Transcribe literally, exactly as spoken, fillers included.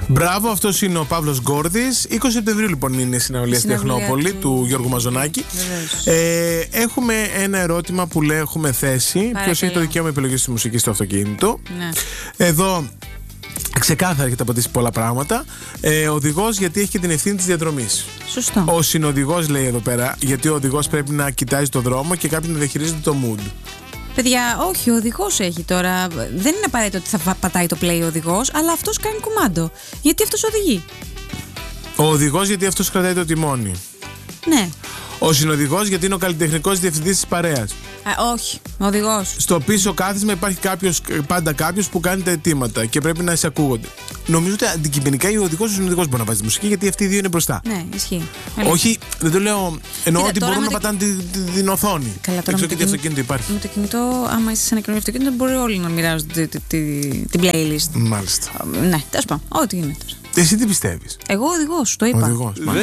Μπράβο, αυτός είναι ο Παύλος Γκόρδης. είκοσι Σεπτεμβρίου λοιπόν είναι η συναυλία στη Τεχνόπολη του... του Γιώργου Μαζονάκη. Ε, έχουμε ένα ερώτημα που λέει, έχουμε θέσει. Ποιος έχει το δικαίωμα επιλογής της μουσικής στο αυτοκίνητο? Ναι. Εδώ ξεκάθαρα έχετε απαντήσει πολλά πράγματα. Ε, οδηγός, γιατί έχει και την ευθύνη της διαδρομής. Σωστό. Ο συνοδηγός, λέει εδώ πέρα, γιατί ο οδηγός πρέπει να κοιτάζει το δρόμο και κάποιοι να διαχειρίζεται το mood. Παιδιά, όχι, ο οδηγός έχει τώρα. Δεν είναι απαραίτητο ότι θα πατάει το play ο οδηγός, αλλά αυτός κάνει κουμάντο. Γιατί αυτός οδηγεί. Ο οδηγός, γιατί αυτός κρατάει το τιμόνι. Ναι. Ο συνοδηγός, γιατί είναι ο καλλιτεχνικός διευθυντής της παρέας. Α, όχι, ο οδηγός. Στο πίσω κάθισμα υπάρχει κάποιος, πάντα κάποιος που κάνει τα αιτήματα και πρέπει να εισακούγονται. Νομίζω ότι αντικειμενικά ο οδηγός και ο συνοδηγός μπορεί να βάζει τη μουσική, γιατί αυτοί οι δύο είναι μπροστά. Ναι, ισχύει. Όχι, δεν το λέω. Εννοώ Κοίτα, ότι μπορούν να το... πατάνε την τη, τη, οθόνη. Καλά, δεν ξέρω τι κινη... αυτοκίνητο υπάρχει. Με το κινητό, άμα είσαι σε ένα καινούριο αυτοκίνητο, μπορεί όλοι να μοιράζονται τη, τη, τη, την playlist. Μάλιστα. Ναι, τέλος πάντων, ό,τι είναι. Εσύ τι πιστεύεις? Εγώ οδηγός, το είπα. Οδηγός,